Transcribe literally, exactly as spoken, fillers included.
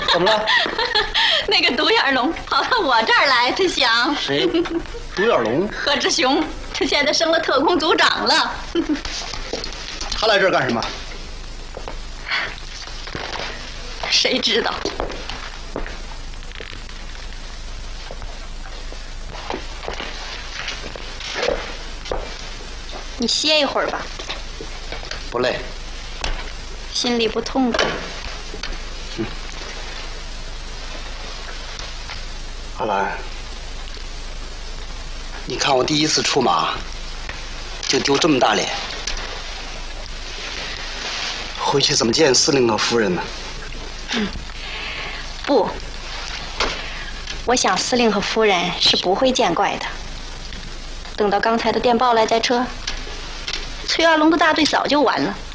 怎么了？ 那个独眼龙跑到我这儿来，他想。 谁？独眼龙？ 贺志雄，他现在升了特工组长了。 他来这儿干什么？ 谁知道？你歇一会儿吧。 不累。 心里不痛快。 嗯。阿兰，你看我第一次出马，就丢这么大脸，回去怎么见司令和夫人呢？ 嗯，不，我想司令和夫人是不会见怪的。等到刚才的电报来再撤，崔二龙的大队早就完了。